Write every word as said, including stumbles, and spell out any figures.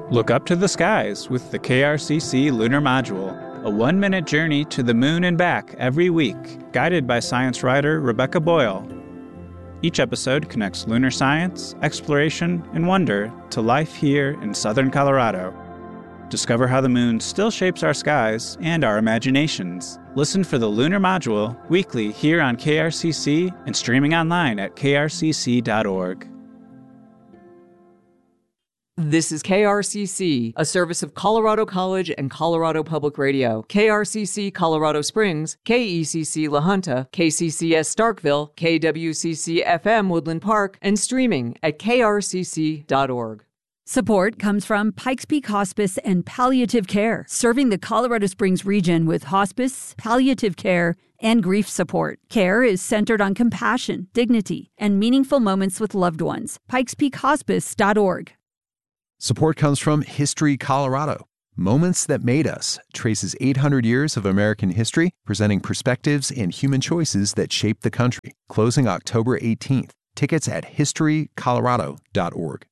Look up to the skies with the K R C C Lunar Module, a one-minute journey to the moon and back every week, guided by science writer Rebecca Boyle. Each episode connects lunar science, exploration, and wonder to life here in southern Colorado. Discover how the moon still shapes our skies and our imaginations. Listen for the Lunar Module weekly here on K R C C and streaming online at k r c c dot org. This is K R C C, a service of Colorado College and Colorado Public Radio. K R C C Colorado Springs, K E C C La Junta, K C C S Starkville, K W C C F M Woodland Park, and streaming at k r c c dot org. Support comes from Pikes Peak Hospice and Palliative Care, serving the Colorado Springs region with hospice, palliative care, and grief support. Care is centered on compassion, dignity, and meaningful moments with loved ones. pikes peak hospice dot org. Support comes from History Colorado. Moments That Made Us traces eight hundred years of American history, presenting perspectives and human choices that shaped the country. Closing October eighteenth. Tickets at history colorado dot org.